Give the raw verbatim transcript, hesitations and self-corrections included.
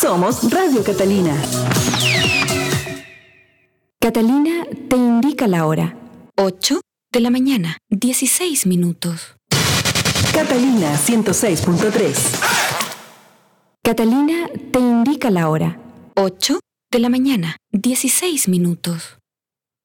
Somos Radio Catalina. Catalina te indica la hora. ocho de la mañana, dieciséis minutos. Catalina ciento seis punto tres. Catalina te indica la hora. ocho de la mañana, dieciséis minutos.